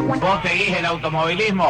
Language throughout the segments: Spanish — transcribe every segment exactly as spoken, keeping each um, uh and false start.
¿Vos seguís el automovilismo?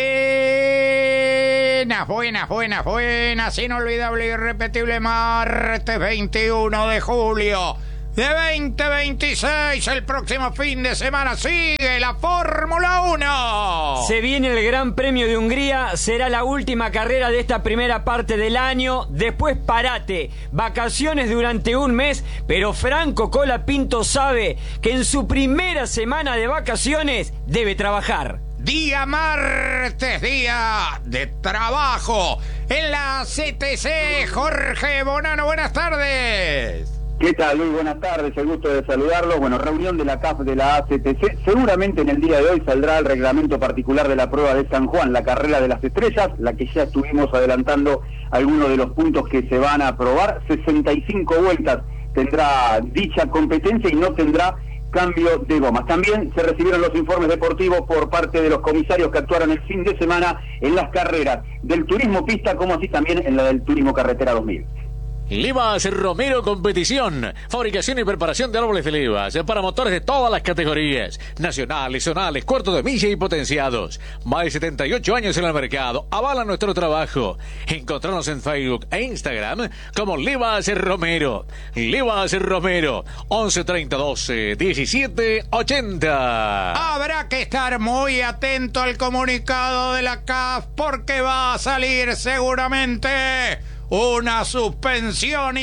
Buenas, buenas, buenas, buenas. Inolvidable y irrepetible martes veintiuno de julio de veinte veintiséis. El próximo fin de semana sigue la Fórmula uno. Se viene el Gran Premio de Hungría. Será la última carrera de esta primera parte del año. Después parate, vacaciones durante un mes. Pero Franco Colapinto sabe que en su primera semana de vacaciones debe trabajar. Día martes, día de trabajo en la C T C. Jorge Bonano, buenas tardes. ¿Qué tal? Muy buenas tardes, el gusto de saludarlos. Bueno, reunión de la C A F de la A C T C. Seguramente en el día de hoy saldrá el reglamento particular de la prueba de San Juan, la carrera de las estrellas, la que ya estuvimos adelantando algunos de los puntos que se van a aprobar. sesenta y cinco vueltas tendrá dicha competencia y no tendrá cambio de gomas. También se recibieron los informes deportivos por parte de los comisarios que actuaron el fin de semana en las carreras del turismo pista, como así también en la del turismo carretera dos mil. Livas Romero Competición, fabricación y preparación de árboles de Livas para motores de todas las categorías, nacionales, zonales, cuartos de milla y potenciados. Más de setenta y ocho años en el mercado, avalan nuestro trabajo. Encontrarnos en Facebook e Instagram como Livas Romero. Livas Romero, once treinta doce diecisiete ochenta. Habrá que estar muy atento al comunicado de la C A F porque va a salir seguramente una suspensión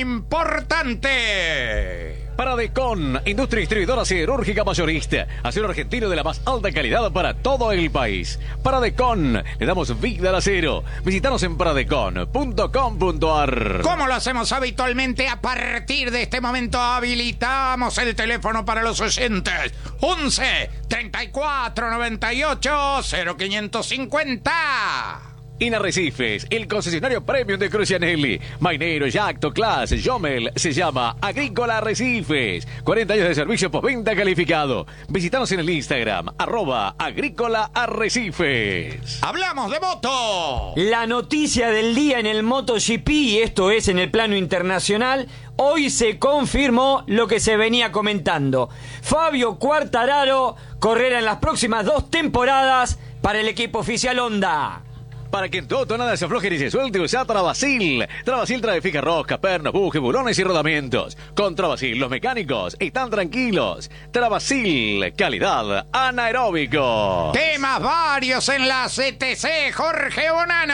importante. Paradecon, industria distribuidora siderúrgica mayorista. Acero argentino de la más alta calidad para todo el país. Paradecon, le damos vida al acero. Visítanos en paradecon punto com punto ar. Como lo hacemos habitualmente, a partir de este momento habilitamos el teléfono para los oyentes. once treinta y cuatro noventa y ocho cero quinientos cincuenta. Inarrecifes, el concesionario premium de Crucianelli. Mainero, Yacto, Class, Jomel, se llama Agrícola Arrecifes. cuarenta años de servicio postventa calificado. Visítanos en el Instagram, arroba Agrícola Arrecifes. ¡Hablamos de moto! La noticia del día en el MotoGP, y esto es en el plano internacional, hoy se confirmó lo que se venía comentando. Fabio Quartararo correrá en las próximas dos temporadas para el equipo oficial Honda. Para que en tu auto nada se afloje ni se suelte, usa Travasil. Travasil trae fija rosca, pernos, bujes, bulones y rodamientos. Con Travasil los mecánicos están tranquilos. Travasil, calidad anaeróbico. Temas varios en la C T C, Jorge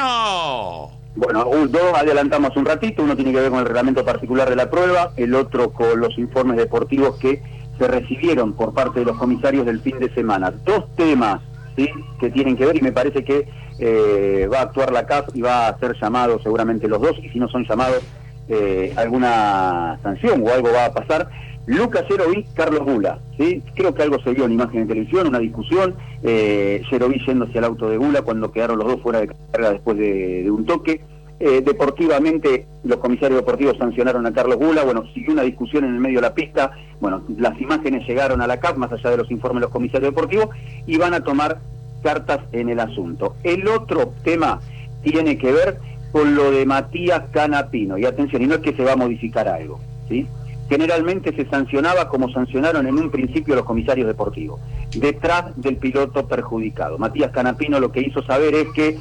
Bonano. Bueno, dos adelantamos un ratito, uno tiene que ver con el reglamento particular de la prueba, el otro con los informes deportivos que se recibieron por parte de los comisarios del fin de semana. Dos temas, ¿sí?, que tienen que ver, y me parece que Eh, va a actuar la C A F y va a ser llamados seguramente los dos, y si no son llamados eh, alguna sanción o algo va a pasar. Lucas Yeroví, Carlos Gula, ¿sí? Creo que algo se vio en imagen de televisión, una discusión, eh, Yeroví yéndose al auto de Gula cuando quedaron los dos fuera de carrera después de, de un toque. Eh, deportivamente, los comisarios deportivos sancionaron a Carlos Gula. Bueno, siguió una discusión en el medio de la pista. Bueno, las imágenes llegaron a la C A F, más allá de los informes de los comisarios deportivos, y van a tomar cartas en el asunto. El otro tema tiene que ver con lo de Matías Canapino, y atención, y no es que se va a modificar algo, ¿sí? Generalmente se sancionaba como sancionaron en un principio los comisarios deportivos, detrás del piloto perjudicado. Matías Canapino lo que hizo saber es que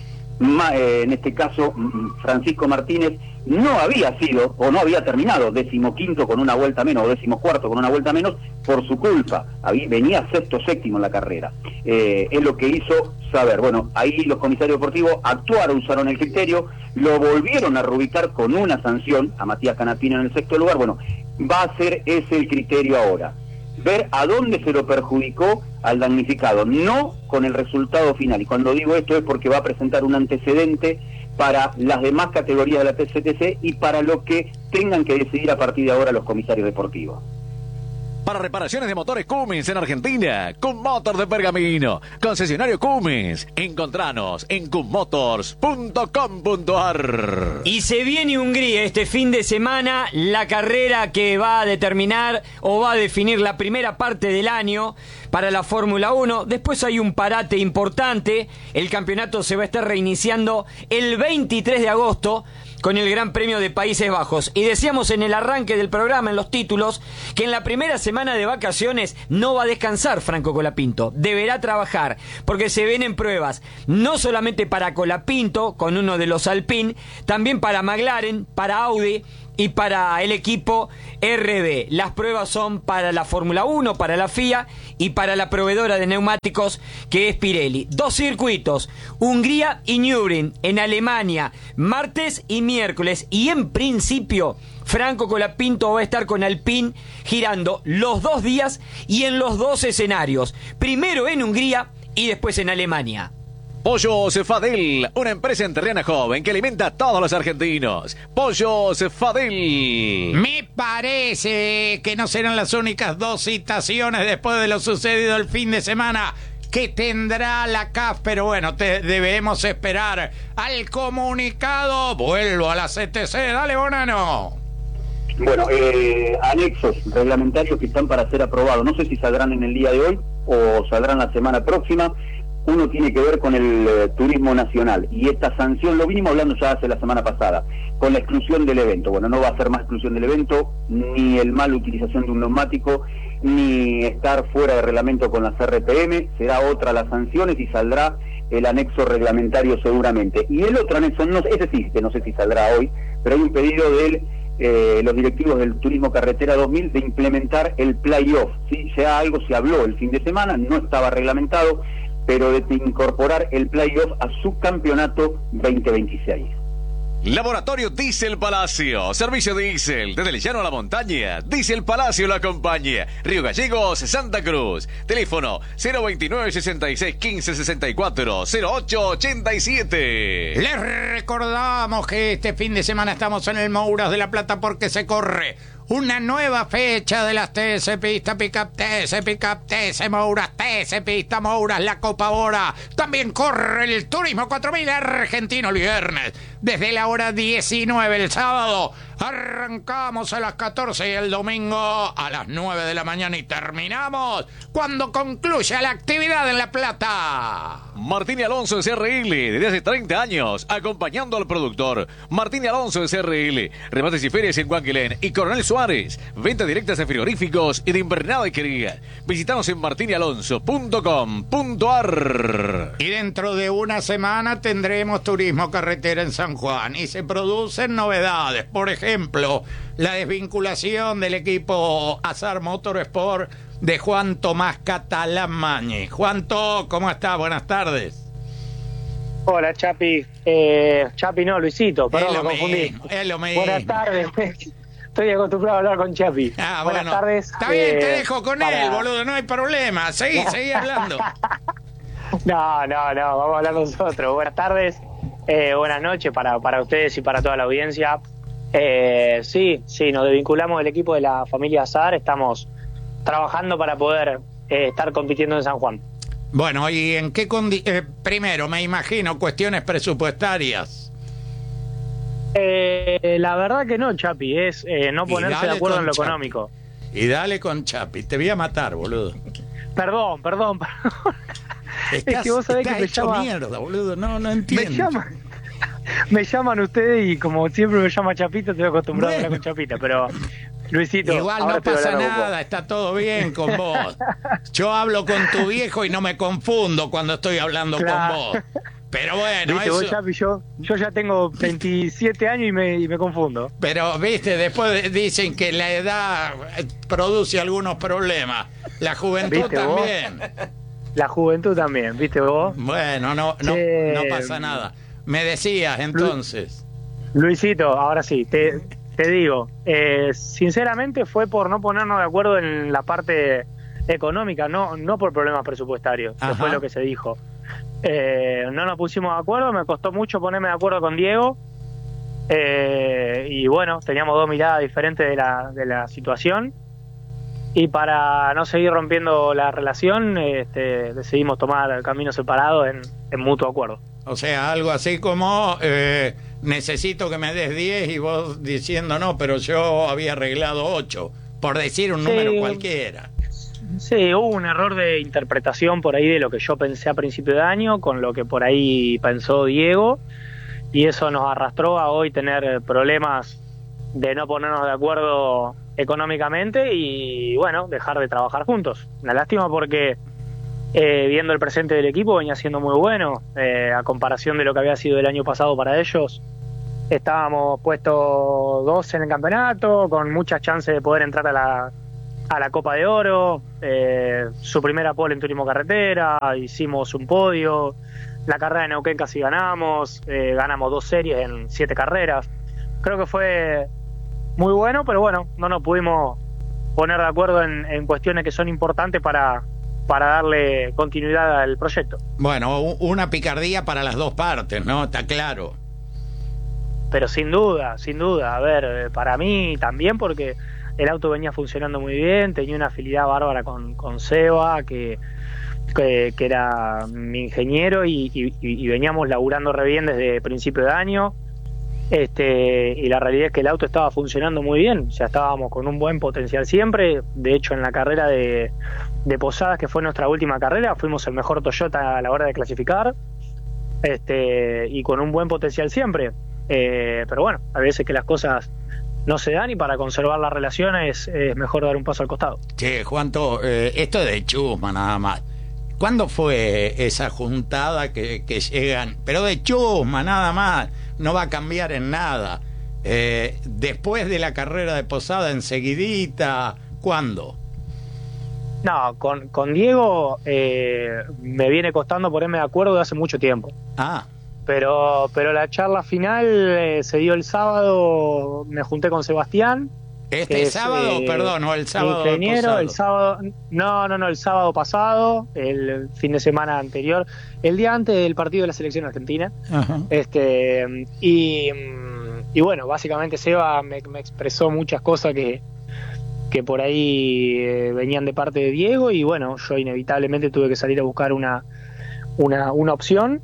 en este caso Francisco Martínez no había sido o no había terminado decimoquinto con una vuelta menos o decimocuarto con una vuelta menos por su culpa. Había, venía sexto séptimo en la carrera. Eh, es lo que hizo saber. Bueno, ahí los comisarios deportivos actuaron, usaron el criterio, lo volvieron a reubicar con una sanción a Matías Canapino en el sexto lugar. Bueno, va a ser ese el criterio ahora. Ver a dónde se lo perjudicó al damnificado, no con el resultado final. Y cuando digo esto es porque va a presentar un antecedente para las demás categorías de la C T C y para lo que tengan que decidir a partir de ahora los comisarios deportivos. Para reparaciones de motores Cummins en Argentina, Cummotor de Pergamino, concesionario Cummins. Encontranos en cummotors punto com punto ar. Y se viene Hungría este fin de semana, la carrera que va a determinar o va a definir la primera parte del año para la Fórmula uno. Después hay un parate importante, el campeonato se va a estar reiniciando el veintitrés de agosto. con el Gran Premio de Países Bajos. Y decíamos en el arranque del programa, en los títulos, que en la primera semana de vacaciones no va a descansar Franco Colapinto. Deberá trabajar, porque se vienen pruebas, no solamente para Colapinto, con uno de los Alpine, también para McLaren, para Audi y para el equipo R B. Las pruebas son para la Fórmula uno, para la F I A y para la proveedora de neumáticos que es Pirelli. Dos circuitos, Hungría y Nürburgring, en Alemania, martes y miércoles. Y en principio, Franco Colapinto va a estar con Alpine girando los dos días y en los dos escenarios. Primero en Hungría y después en Alemania. Pollos Fadel, una empresa enterrana joven que alimenta a todos los argentinos. Pollos Fadel. Me parece que no serán las únicas dos citaciones después de lo sucedido el fin de semana que tendrá la C A F, pero bueno, te debemos esperar al comunicado. Vuelvo a la C T C, dale Bonano. Bueno, eh, anexos reglamentarios que están para ser aprobados. No sé si saldrán en el día de hoy o saldrán la semana próxima. Uno tiene que ver con el eh, turismo nacional y esta sanción, lo vinimos hablando ya hace la semana pasada, con la exclusión del evento. Bueno, no va a ser más exclusión del evento, ni el mal utilización de un neumático, ni estar fuera de reglamento con las R P M, será otra las sanciones y saldrá el anexo reglamentario seguramente. Y el otro anexo, no, ese sí, que no sé si saldrá hoy, pero hay un pedido de eh, los directivos del Turismo Carretera dos mil de implementar el playoff, ¿sí? Ya algo se habló el fin de semana, no estaba reglamentado, pero de incorporar el playoff a su campeonato veinte veintiséis. Laboratorio Diesel Palacio, servicio diésel, desde el llano a la montaña. Diesel Palacio lo acompaña. Río Gallegos, Santa Cruz. Teléfono cero veintinueve, sesenta y seis, quince, sesenta y cuatro, cero ocho ochenta y siete. Les recordamos que este fin de semana estamos en el Mouras de la Plata porque se corre una nueva fecha de las T S Pista Pickup, T S Pickup, T S Mouras, T S Pista Mouras, la Copa Bora. También corre el Turismo cuatro mil argentino el viernes. Desde la hora diecinueve el sábado arrancamos a las catorce y el domingo a las nueve de la mañana y terminamos cuando concluya la actividad en La Plata. Martín y Alonso de C R L, desde hace treinta años, acompañando al productor. Martín y Alonso de C R L, remates y ferias en Guanquilén y Coronel Suárez, venta directas de frigoríficos y de invernada y quería. Visítanos en martín y alonso punto com punto a r. Y dentro de una semana tendremos turismo carretera en San Juan y se producen novedades. Por ejemplo, la desvinculación del equipo Azar Motorsport de Juan Tomás Catalán Mañi. Juanto, ¿cómo estás? Buenas tardes. Hola, Chapi. Eh, Chapi no, Luisito, perdón, Es lo me confundí. mismo, es lo mismo. Buenas tardes. Estoy acostumbrado a hablar con Chapi. Ah, Buenas bueno. tardes. Está bien, eh, te dejo con para... él, boludo, no hay problema. Seguí, seguí hablando. No, no, no, vamos a hablar nosotros. Buenas tardes, eh, buenas noches para, para ustedes y para toda la audiencia. Eh, sí, sí, nos desvinculamos del equipo de la familia Azar, estamos trabajando para poder eh, estar compitiendo en San Juan. Bueno, ¿y en qué condi- eh, primero, me imagino, cuestiones presupuestarias? Eh, la verdad que no, Chapi, es eh, no Y ponerse dale de acuerdo con en lo Chapi. económico. Y dale con Chapi, te voy a matar, boludo. Perdón, perdón, perdón. Estás, es que vos sabés estás que me hecho llama... mierda, boludo, no, no Me entiendo. llaman, me llaman ustedes y como siempre me llama Chapita, estoy acostumbrado Bueno. a hablar con Chapita, pero Luisito, Igual ahora no te voy a pasa hablar con vos. nada, está todo bien con vos. Yo hablo con tu viejo y no me confundo cuando estoy hablando Claro. con vos. Pero bueno, Viste, eso... vos, Chapi, yo, yo ya tengo veintisiete años y me, y me confundo. Pero, viste, después dicen que la edad eh, produce algunos problemas. La juventud ¿Viste vos? también. La juventud también, ¿viste vos? Bueno, no, no, Che, no pasa nada. Me decías entonces. Luisito, ahora sí, te, te digo, eh, sinceramente fue por no ponernos de acuerdo en la parte económica, no, no por problemas presupuestarios, que Ajá. fue lo que se dijo. Eh, no nos pusimos de acuerdo, me costó mucho ponerme de acuerdo con Diego, eh, y bueno, teníamos dos miradas diferentes de la, de la situación, y para no seguir rompiendo la relación, este, decidimos tomar caminos separados en, en mutuo acuerdo. O sea, algo así como eh, necesito que me des diez y vos diciendo no, pero yo había arreglado ocho, por decir un Sí. número cualquiera. Sí, hubo un error de interpretación por ahí de lo que yo pensé a principio de año con lo que por ahí pensó Diego y eso nos arrastró a hoy tener problemas de no ponernos de acuerdo económicamente y bueno, dejar de trabajar juntos. Una lástima porque eh, viendo el presente del equipo venía siendo muy bueno, eh, a comparación de lo que había sido el año pasado para ellos. Estábamos puestos dos en el campeonato, con muchas chances de poder entrar a la, a la Copa de Oro, eh, su primera pole en turismo carretera, hicimos un podio, la carrera de Neuquén casi ganamos, eh, ganamos dos series en siete carreras. Creo que fue muy bueno, pero bueno, no nos pudimos poner de acuerdo en, en cuestiones que son importantes para, para darle continuidad al proyecto. Bueno, una picardía para las dos partes, ¿no? Está claro. Pero sin duda, sin duda, a ver, para mí también, porque el auto venía funcionando muy bien, tenía una afinidad bárbara con, con Seba, que, que, que era mi ingeniero, y, y, y veníamos laburando re bien desde principio de año. Este, y la realidad es que el auto estaba funcionando muy bien, ya estábamos con un buen potencial siempre. De hecho, en la carrera de, de Posadas, que fue nuestra última carrera, fuimos el mejor Toyota a la hora de clasificar, este, y con un buen potencial siempre. Eh, pero bueno, a veces que las cosas no se dan y para conservar las relaciones es mejor dar un paso al costado. Che, Juanto, eh, esto es de chusma nada más. ¿Cuándo fue esa juntada que, que llegan? Pero de chusma nada más, no va a cambiar en nada. Eh, después de la carrera de Posada, enseguidita, ¿cuándo? No, con, con Diego eh, me viene costando ponerme de acuerdo de hace mucho tiempo. Ah. Pero, pero la charla final eh, se dio el sábado, me junté con Sebastián. ¿Este es, sábado, eh, perdón, o el sábado ingeniero, pasado? el sábado, no, no, no, el sábado pasado, el fin de semana anterior, el día antes del partido de la selección argentina. Ajá. Este, y, y bueno, básicamente Seba me, me expresó muchas cosas que, que por ahí eh, venían de parte de Diego, y bueno, yo inevitablemente tuve que salir a buscar una, una, una opción.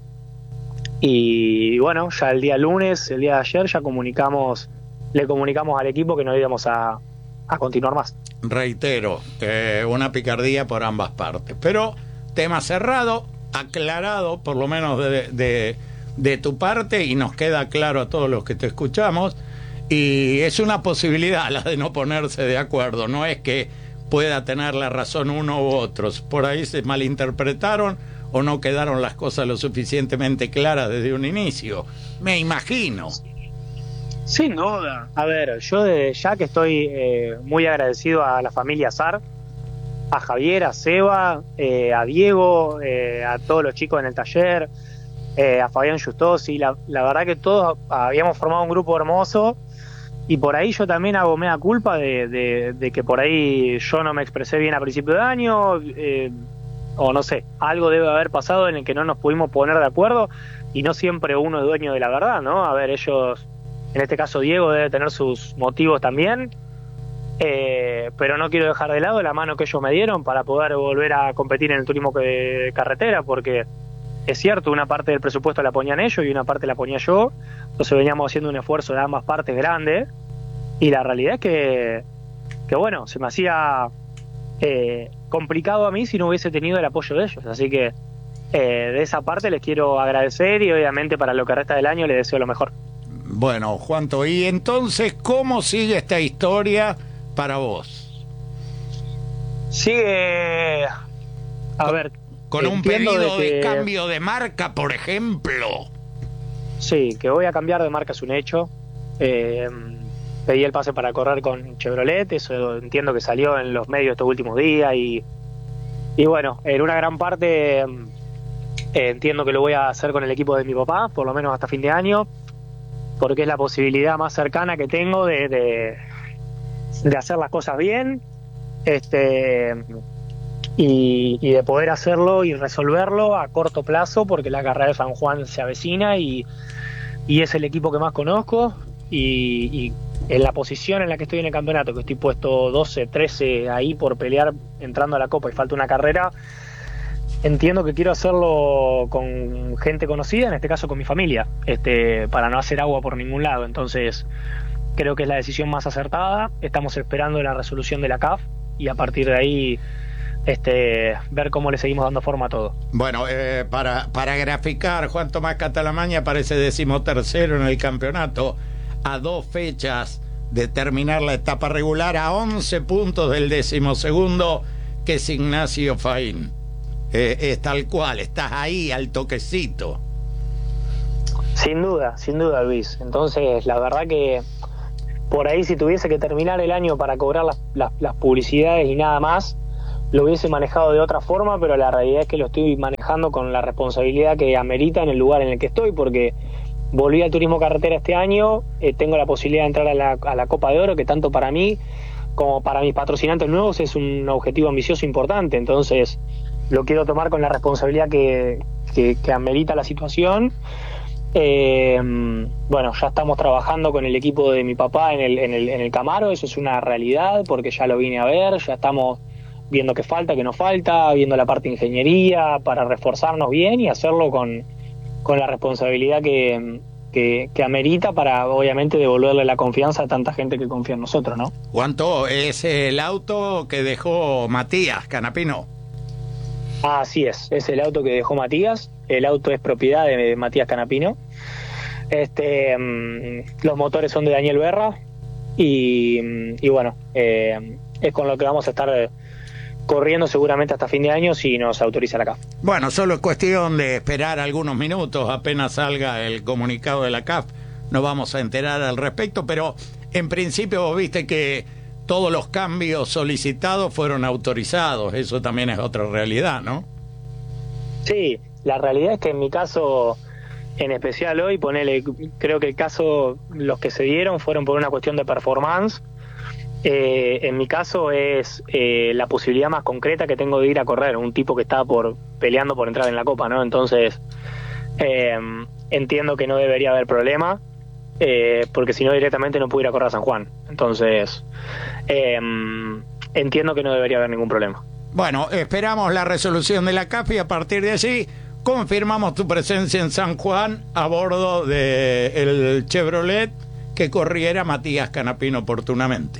Y bueno, ya el día lunes, el día de ayer, ya comunicamos, le comunicamos al equipo que no íbamos a, a continuar más. Reitero, eh, una picardía por ambas partes. Pero tema cerrado, aclarado, por lo menos de, de, de tu parte, y nos queda claro a todos los que te escuchamos. Y es una posibilidad la de no ponerse de acuerdo, no es que pueda tener la razón uno u otros. Por ahí se malinterpretaron o no quedaron las cosas lo suficientemente claras desde un inicio, me imagino. Sin duda. A ver, yo desde ya que estoy eh, muy agradecido a la familia Sar, a Javier, a Seba, eh, a Diego, eh, a todos los chicos en el taller, eh, a Fabián Justosi. La, la verdad que todos habíamos formado un grupo hermoso, y por ahí yo también hago mea culpa de, de, de que por ahí yo no me expresé bien a principio de año, eh, o no sé, algo debe haber pasado en el que no nos pudimos poner de acuerdo, y no siempre uno es dueño de la verdad, ¿no? A ver, ellos, en este caso Diego debe tener sus motivos también, eh, pero no quiero dejar de lado la mano que ellos me dieron para poder volver a competir en el turismo de carretera, porque es cierto, una parte del presupuesto la ponían ellos y una parte la ponía yo, entonces veníamos haciendo un esfuerzo de ambas partes grande, y la realidad es que, que bueno, se me hacía eh, complicado a mí si no hubiese tenido el apoyo de ellos, así que eh, de esa parte les quiero agradecer, y obviamente para lo que resta del año les deseo lo mejor. Bueno, Juanto, y entonces, ¿cómo sigue esta historia para vos? Sigue, a ver, con un entiendo pedido de, de, que, de cambio de marca, por ejemplo. Sí, que voy a cambiar de marca es un hecho. Eh, pedí el pase para correr con Chevrolet, eso entiendo que salió en los medios estos últimos días, y, y bueno, en una gran parte eh, entiendo que lo voy a hacer con el equipo de mi papá, por lo menos hasta fin de año, porque es la posibilidad más cercana que tengo de, de, de hacer las cosas bien, este y, y de poder hacerlo y resolverlo a corto plazo, porque la carrera de San Juan se avecina y, y es el equipo que más conozco, y, y en la posición en la que estoy en el campeonato, que estoy puesto doce, trece ahí por pelear entrando a la Copa y falta una carrera, entiendo que quiero hacerlo con gente conocida, en este caso con mi familia, este, para no hacer agua por ningún lado. Entonces creo que es la decisión más acertada. Estamos esperando la resolución de la C A F y a partir de ahí este, ver cómo le seguimos dando forma a todo. Bueno, eh, para, para graficar, Juan Tomás Catalamaña aparece decimotercero en el campeonato, a dos fechas de terminar la etapa regular, a once puntos del decimosegundo, que es Ignacio Faín. Eh, es tal cual, estás ahí al toquecito. Sin duda, sin duda, Luis. Entonces, la verdad que por ahí, si tuviese que terminar el año para cobrar las, las, las publicidades y nada más, lo hubiese manejado de otra forma, pero la realidad es que lo estoy manejando con la responsabilidad que amerita en el lugar en el que estoy, porque volví al turismo carretera este año, eh, tengo la posibilidad de entrar a la, a la Copa de Oro, que tanto para mí como para mis patrocinantes nuevos es un objetivo ambicioso importante. Entonces lo quiero tomar con la responsabilidad que, que, que amerita la situación. Eh, bueno, ya estamos trabajando con el equipo de mi papá en el, en el, en el Camaro, eso es una realidad porque ya lo vine a ver, ya estamos viendo qué falta, qué no falta, viendo la parte de ingeniería para reforzarnos bien y hacerlo con, con la responsabilidad que, que, que amerita para obviamente devolverle la confianza a tanta gente que confía en nosotros, ¿no? ¿Cuánto es el auto que dejó Matías Canapino? Ah, así es, es el auto que dejó Matías, el auto es propiedad de Matías Canapino. Este, um, los motores son de Daniel Berra y, y bueno, eh, es con lo que vamos a estar eh, corriendo seguramente hasta fin de año si nos autoriza la C A F. Bueno, solo es cuestión de esperar algunos minutos, apenas salga el comunicado de la C A F, nos vamos a enterar al respecto, pero en principio vos viste que todos los cambios solicitados fueron autorizados, eso también es otra realidad, ¿no? Sí, la realidad es que en mi caso, en especial hoy, ponele, creo que el caso, los que se dieron fueron por una cuestión de performance. Eh, en mi caso es eh, la posibilidad más concreta que tengo de ir a correr, un tipo que está por peleando por entrar en la Copa, ¿no? Entonces, eh, entiendo que no debería haber problema, eh, porque si no directamente no puedo ir a correr a San Juan. Entonces, eh, entiendo que no debería haber ningún problema. Bueno, esperamos la resolución de la C A F y a partir de allí confirmamos tu presencia en San Juan a bordo del Chevrolet que corriera Matías Canapino oportunamente.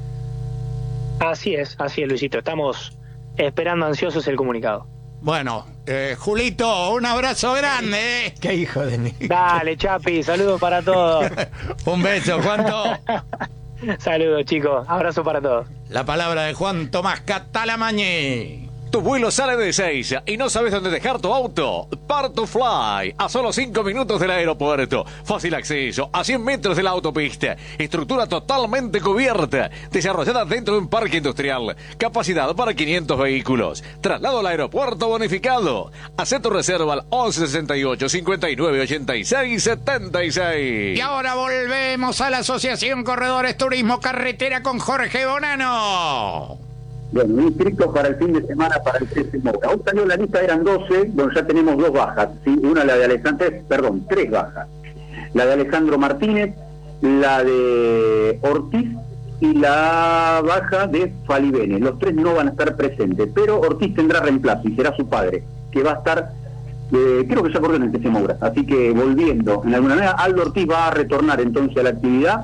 Así es, así es, Luisito. Estamos esperando ansiosos el comunicado. Bueno, eh, Julito, un abrazo grande. ¿eh? Qué hijo de mí. Dale, Chapi, saludos para todos. Un beso, Juanto. Saludos, chicos. Abrazo para todos. La palabra de Juan Tomás Catalamañi. Tu vuelo sale de Ezeiza y no sabes dónde dejar tu auto. Part2Fly, a solo cinco minutos del aeropuerto. Fácil acceso, a cien metros de la autopista. Estructura totalmente cubierta. Desarrollada dentro de un parque industrial. Capacidad para quinientos vehículos. Traslado al aeropuerto bonificado. Haz tu reserva al once sesenta y ocho, cincuenta y nueve, ochenta y seis, setenta y seis. Y ahora volvemos a la Asociación Corredores Turismo Carretera con Jorge Bonano. Bueno, inscritos para el fin de semana para el C S Moura. Hoy salió la lista, eran doce, bueno, ya tenemos dos bajas, ¿sí? Una la de Alejandro, perdón, tres bajas. La de Alejandro Martínez, la de Ortiz y la baja de Falibene. Los tres no van a estar presentes, pero Ortiz tendrá reemplazo y será su padre, que va a estar, eh, creo que ya corrió en el C S Moura. Así que volviendo, en alguna manera, Aldo Ortiz va a retornar entonces a la actividad.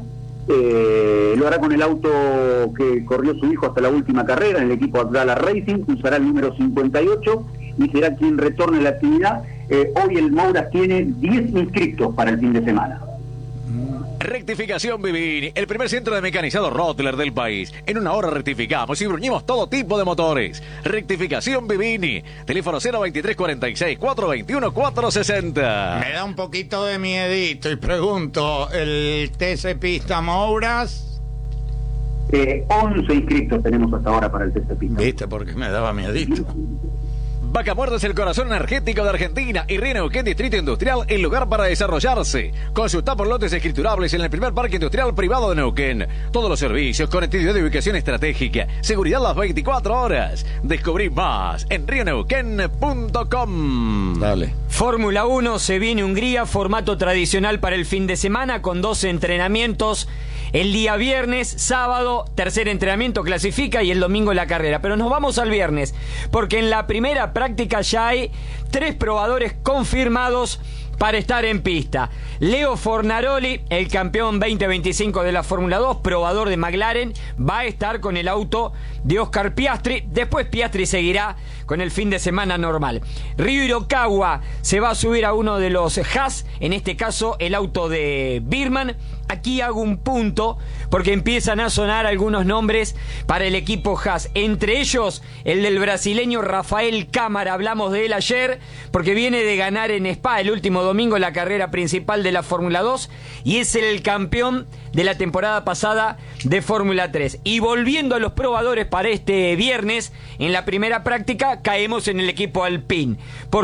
Eh, lo hará con el auto que corrió su hijo hasta la última carrera en el equipo Abdala Racing, usará el número cincuenta y ocho y será quien retorne a la actividad. Eh, hoy el Moura tiene diez inscritos para el fin de semana. Rectificación Vivini, el primer centro de mecanizado Rottler del país. En una hora rectificamos y bruñimos todo tipo de motores. Rectificación Vivini, teléfono cero veintitrés cuarenta y seis, cuatrocientos veintiuno, cuatrocientos sesenta. Me da un poquito de miedito y pregunto, ¿el T S Pista Mouras? Eh, once inscritos tenemos hasta ahora para el T S Pista. ¿Viste? Porque me daba miedito. Vaca Muerta es el corazón energético de Argentina y Río Neuquén Distrito Industrial, el lugar para desarrollarse. Consulta por lotes escriturables en el primer parque industrial privado de Neuquén. Todos los servicios, conectividad de ubicación estratégica, seguridad las veinticuatro horas. Descubrí más en río neuquén punto com. Dale. Fórmula uno se viene Hungría, formato tradicional para el fin de semana con doce entrenamientos. El día viernes, sábado, tercer entrenamiento clasifica y el domingo la carrera. Pero nos vamos al viernes, porque en la primera práctica ya hay tres probadores confirmados para estar en pista. Leo Fornaroli, el campeón veinte veinticinco de la Fórmula dos, probador de McLaren, va a estar con el auto de Oscar Piastri. Después Piastri seguirá con el fin de semana normal. Ryo Hirokawa se va a subir a uno de los Haas, en este caso el auto de Birman. Aquí hago un punto porque empiezan a sonar algunos nombres para el equipo Haas, entre ellos el del brasileño Rafael Cámara. Hablamos de él ayer porque viene de ganar en Spa el último domingo la carrera principal de la Fórmula dos y es el campeón de la temporada pasada de Fórmula tres. Y volviendo a los probadores para este viernes, en la primera práctica caemos en el equipo Alpine.